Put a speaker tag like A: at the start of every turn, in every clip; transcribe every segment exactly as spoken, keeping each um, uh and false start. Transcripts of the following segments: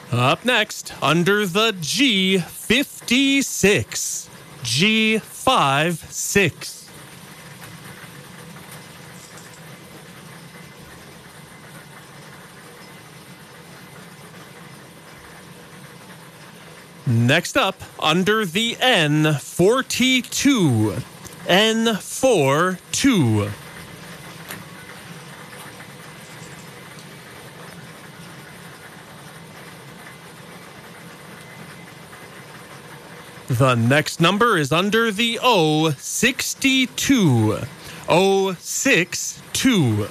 A: Up next, under the G fifty-six, G fifty-six. Next up, under the N forty-two, N forty-two. The next number is under the O sixty-two, O sixty-two.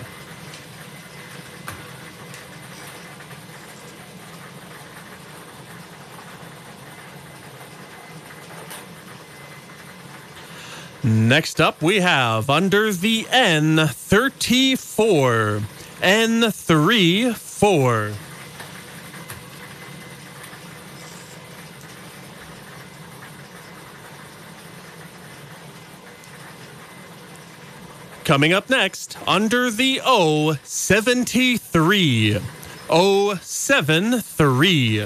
A: Next up, we have under the N thirty-four, N thirty-four. Coming up next, under the O seventy-three, O seventy-three.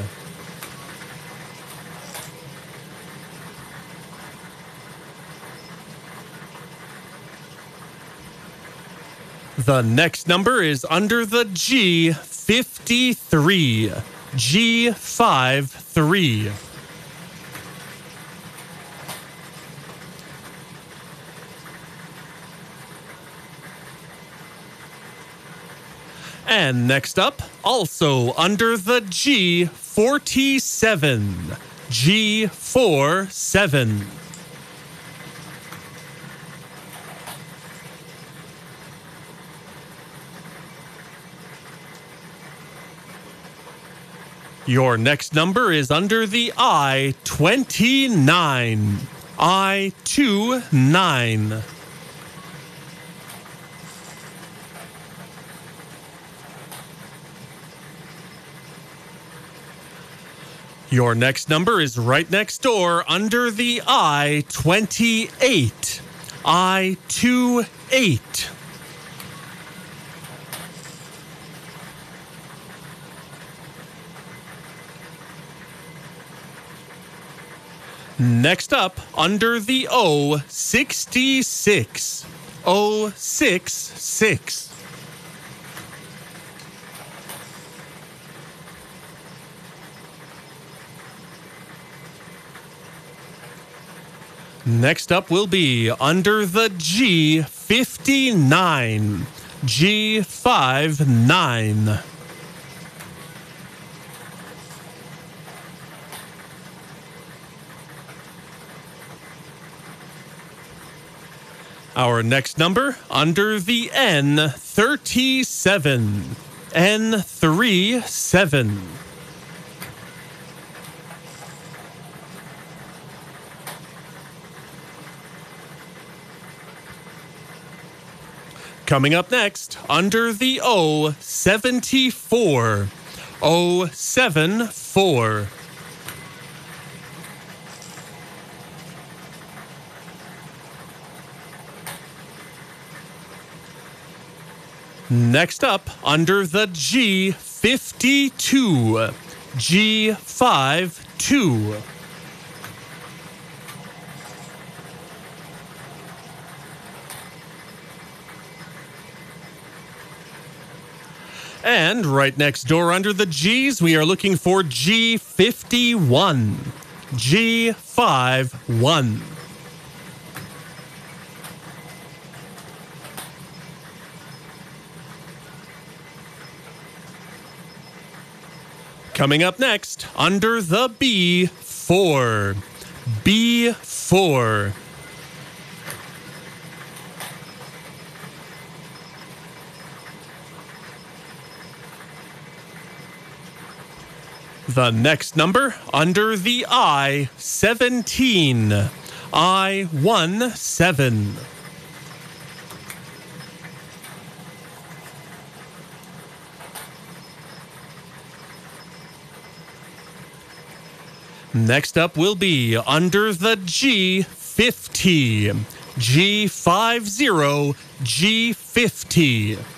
A: The next number is under the G fifty-three, G fifty-three. And next up, also under the G forty-seven, G forty-seven. Your next number is under the I twenty-nine, I twenty-nine. Your next number is right next door under the I twenty-eight, I twenty-eight. Next up, under the O sixty-six, O sixty-six. Next up will be under the G fifty-nine, G fifty-nine. Our next number under the N thirty-seven, N thirty-seven. Coming up next, under the O seventy-four, O seventy-four. Next up, under the G fifty-two, G fifty-two. And right next door under the G's, we are looking for G fifty-one, G fifty-one. Coming up next, under the B four, B four. The next number, under the I seventeen, I seventeen. Next up will be under the G fifty, G fifty, G fifty.